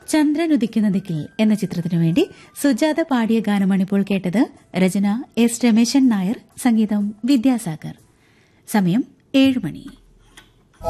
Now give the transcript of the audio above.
ചന്ദ്രൻ ഉദിക്കുന്ന ദിക്കിൽ എന്ന ചിത്രത്തിനു വേണ്ടി സുജാത പാടിയ ഗാനമാണ് ഇപ്പോൾ കേട്ടത്. രചന എസ് രമേശൻ നായർ, സംഗീതം വിദ്യാസാഗർ. സമയം 7 മണി.